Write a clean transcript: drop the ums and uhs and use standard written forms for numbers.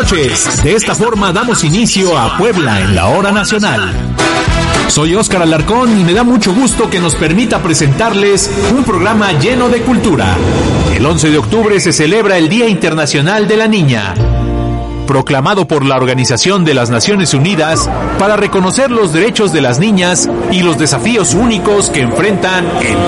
noches. De esta forma damos inicio a Puebla en la hora nacional. Soy Óscar Alarcón y me da mucho gusto que nos permita presentarles un programa lleno de cultura. El 11 de octubre se celebra el Día Internacional de la Niña, proclamado por la Organización de las Naciones Unidas para reconocer los derechos de las niñas y los desafíos únicos que enfrentan en